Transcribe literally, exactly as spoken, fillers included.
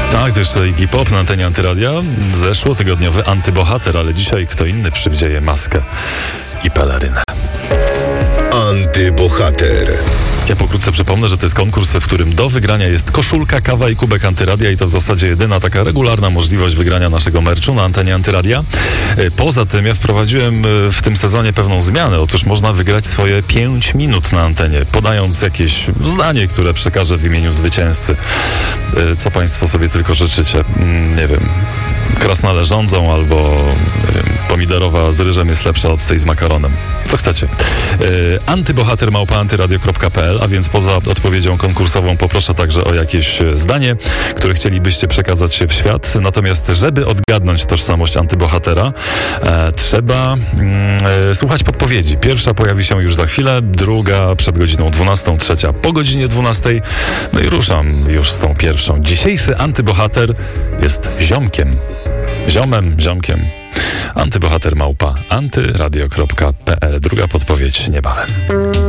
Tak, to jeszcze Iggy Pop na antenie Antyradia. Zeszłotygodniowy antybohater, ale dzisiaj kto inny przywdzieje maskę i pelerynę. Antybohater. Ja pokrótce przypomnę, że to jest konkurs, w którym do wygrania jest koszulka, kawa i kubek Antyradia i to w zasadzie jedyna taka regularna możliwość wygrania naszego merchu na antenie Antyradia. Poza tym ja wprowadziłem w tym sezonie pewną zmianę. Otóż można wygrać swoje pięć minut na antenie, podając jakieś zdanie, które przekażę w imieniu zwycięzcy. Co państwo sobie tylko życzycie. Nie wiem, krasnale rządzą albo nie wiem, pomidorowa z ryżem jest lepsza od tej z makaronem. Co chcecie. Yy, antybohater małpa antyradio kropka pe el, a więc poza odpowiedzią konkursową poproszę także o jakieś zdanie, które chcielibyście przekazać się w świat. Natomiast żeby odgadnąć tożsamość antybohatera, e, trzeba e, słuchać podpowiedzi. Pierwsza pojawi się już za chwilę, druga przed godziną dwunastą, trzecia po godzinie dwunastej. No i ruszam już z tą pierwszą. Dzisiejszy antybohater jest ziomkiem. Ziomem, ziomkiem. Antybohater małpa antyradio kropka pe el. Druga podpowiedź niebawem.